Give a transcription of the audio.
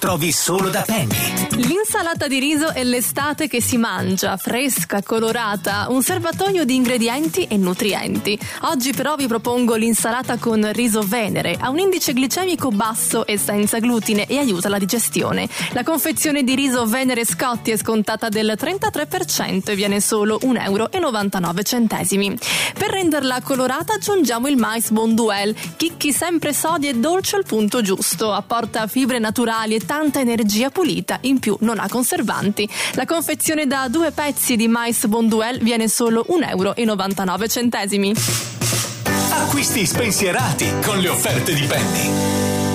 trovi solo da Penny. L'insalata di riso è l'estate che si mangia, fresca, colorata, un serbatoio di ingredienti e nutrienti. Oggi però vi propongo l'insalata con riso Venere, ha un indice glicemico basso e senza glutine e aiuta la digestione. La confezione di riso Venere Scotti è scontata del 33% e viene solo €1,99. Per renderla colorata aggiungiamo il mais Bonduelle, chicchi sempre sodi e dolce al punto giusto, apporta fibre naturali e tanta energia pulita, in più non ha conservanti. La confezione da 2 pezzi di mais Bonduelle viene solo €1,99. Acquisti spensierati con le offerte di Penny.